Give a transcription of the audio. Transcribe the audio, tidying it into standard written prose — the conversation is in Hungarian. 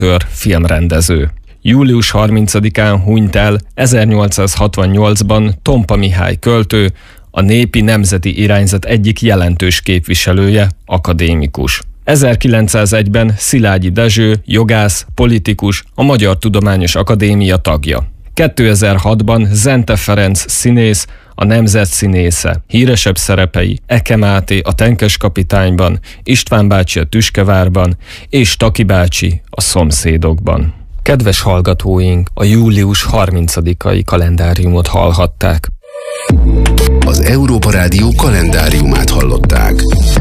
filmrendező. Július 30-án hunyt el 1868-ban Tompa Mihály költő, a népi nemzeti irányzat egyik jelentős képviselője, akadémikus. 1901-ben Szilágyi Dezső, jogász, politikus, a Magyar Tudományos Akadémia tagja. 2006-ban Zente Ferenc színész, a Nemzet színésze. Híresebb szerepei Eke Máté a Tenkes kapitányban, István bácsi a Tüskevárban és Taki bácsi a Szomszédokban. Kedves hallgatóink, a július 30-ai kalendáriumot hallhatták. Az Európa Rádió kalendáriumát hallották.